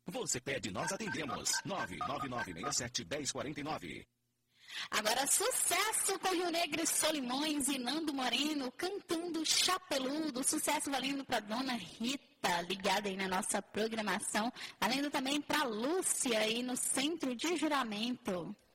Você pede, nós atendemos. 99967-1049. Agora, sucesso com Rio Negro e Solimões e Nando Moreno cantando Chapeludo. Sucesso valendo para Dona Rita, ligada aí na nossa programação. Valendo também para Lúcia aí no Centro de Juramento.